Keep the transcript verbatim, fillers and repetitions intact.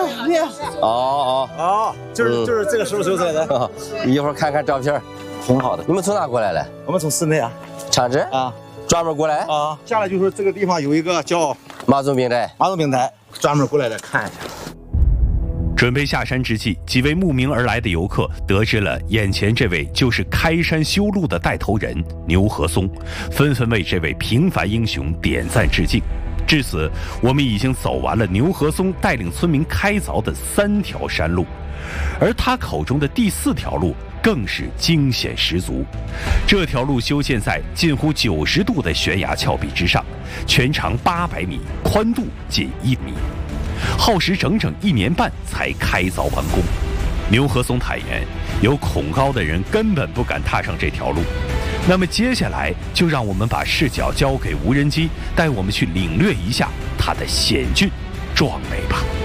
你哦哦哦，就是嗯就是这个时候修出来的， 哦，一会儿看看照片， 挺好的。 你们从哪过来的？ 我们从市内啊长治啊专门过来？ 啊，下来就是这个地方有一个叫马宗兵寨。 马总平台，专门过来的看一下。 准备下山之际，几位慕名而来的游客得知了眼前这位就是开山修路的带头人牛和松，纷纷为这位平凡英雄点赞致敬。至此，我们已经走完了牛和松带领村民开凿的三条山路，而他口中的第四条路更是惊险十足。这条路修建在近乎九十度的悬崖峭壁之上，全长八百米，宽度仅一米。耗时整整一年半才开凿完工。牛和松坦言，有恐高的人根本不敢踏上这条路。那么接下来就让我们把视角交给无人机，带我们去领略一下它的险峻壮美吧。